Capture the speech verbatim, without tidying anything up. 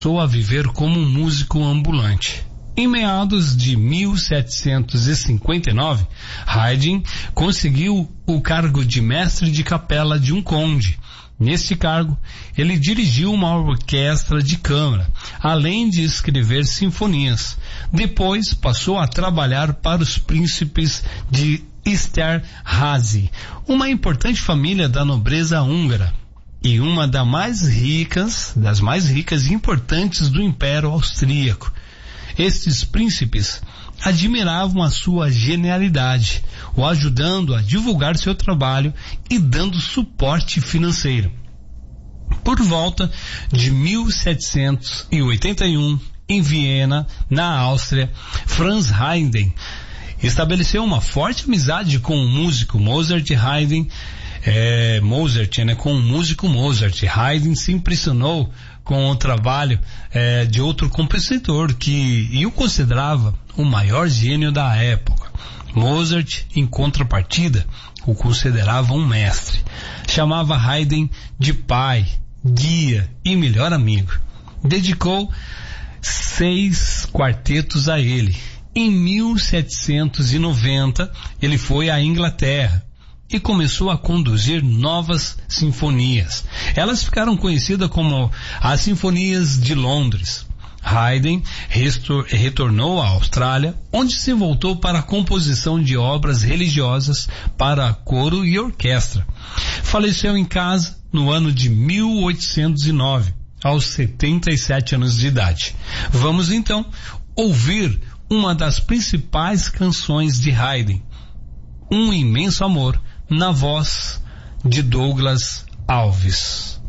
passou a viver como um músico ambulante. Em meados de mil setecentos e cinquenta e nove, Haydn conseguiu o cargo de mestre de capela de um conde. Neste cargo, ele dirigiu uma orquestra de câmara, além de escrever sinfonias. Depois, passou a trabalhar para os príncipes de Esterházy, uma importante família da nobreza húngara e uma das mais ricas, das mais ricas e importantes do Império Austríaco. Estes príncipes admiravam a sua genialidade, o ajudando a divulgar seu trabalho e dando suporte financeiro. Por volta de mil setecentos e oitenta e um, em Viena, na Áustria, Franz Haydn estabeleceu uma forte amizade com o músico Mozart. Haydn, é, Mozart, né, com o músico Mozart. Haydn se impressionou com o trabalho é, de outro compositor que e o considerava o maior gênio da época. Mozart, em contrapartida, o considerava um mestre. Chamava Haydn de pai, guia e melhor amigo. Dedicou seis quartetos a ele. Em mil setecentos e noventa, ele foi à Inglaterra e começou a conduzir novas sinfonias. Elas ficaram conhecidas como as Sinfonias de Londres. Haydn retornou à Austrália, onde se voltou para a composição de obras religiosas para coro e orquestra. Faleceu em casa no ano de mil oitocentos e nove, aos setenta e sete anos de idade. Vamos então ouvir uma das principais canções de Haydn, Um Imenso Amor, na voz de Douglas Alves.